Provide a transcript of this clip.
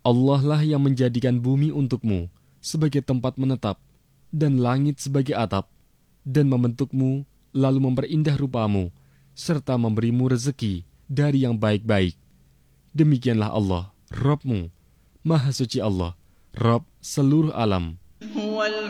Allah lah yang menjadikan bumi untukmu sebagai tempat menetap dan langit sebagai atap, dan membentukmu lalu memperindah rupamu, serta memberimu rezeki dari yang baik-baik. Demikianlah Allah, Rabb-mu. Maha suci Allah, Rabb seluruh alam.